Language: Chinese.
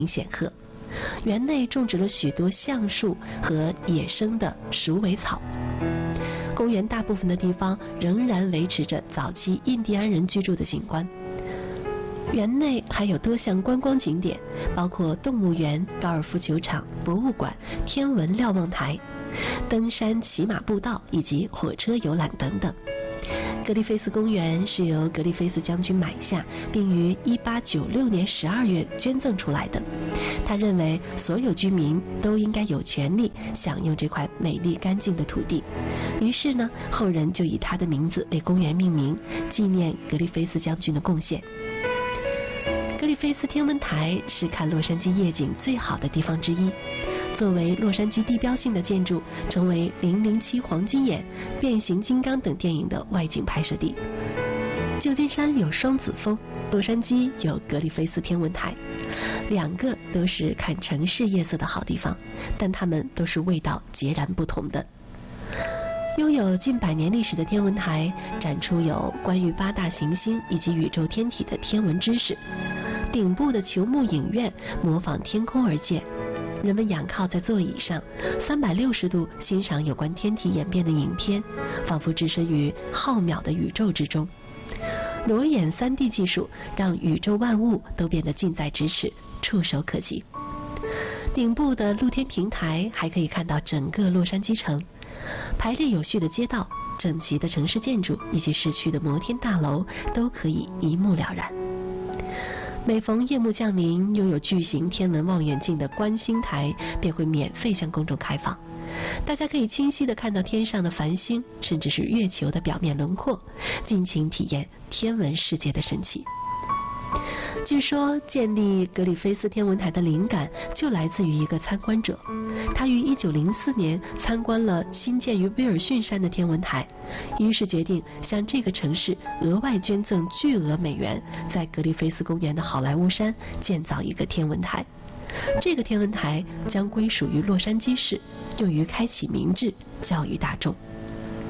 显赫。园内种植了许多橡树和野生的鼠尾草。公园大部分的地方仍然维持着早期印第安人居住的景观。园内还有多项观光景点，包括动物园、高尔夫球场、博物馆、天文瞭望台、登山骑马步道以及火车游览等等。格里菲斯公园是由格里菲斯将军买下，并于1896年12月捐赠出来的。他认为所有居民都应该有权利享用这块美丽干净的土地，于是呢，后人就以他的名字为公园命名，纪念格里菲斯将军的贡献。格里菲斯天文台是看洛杉矶夜景最好的地方之一。作为洛杉矶地标性的建筑，成为007黄金眼、变形金刚等电影的外景拍摄地。旧金山有双子峰，洛杉矶有格里菲斯天文台，两个都是看城市夜色的好地方，但它们都是味道截然不同的。拥有近100年历史的天文台展出有关于8大行星以及宇宙天体的天文知识。顶部的球幕影院模仿天空而建，人们仰靠在座椅上，360度欣赏有关天体演变的影片，仿佛置身于浩渺的宇宙之中。裸眼3D 技术让宇宙万物都变得近在咫尺，触手可及。顶部的露天平台还可以看到整个洛杉矶城，排列有序的街道、整齐的城市建筑以及市区的摩天大楼都可以一目了然。每逢夜幕降临，拥有巨型天文望远镜的观星台便会免费向公众开放，大家可以清晰地看到天上的繁星，甚至是月球的表面轮廓，尽情体验天文世界的神奇。据说建立格里菲斯天文台的灵感就来自于一个参观者，他于1904年参观了新建于威尔逊山的天文台，于是决定向这个城市额外捐赠巨额美元，在格里菲斯公园的好莱坞山建造一个天文台。这个天文台将归属于洛杉矶市，用于开启民智，教育大众。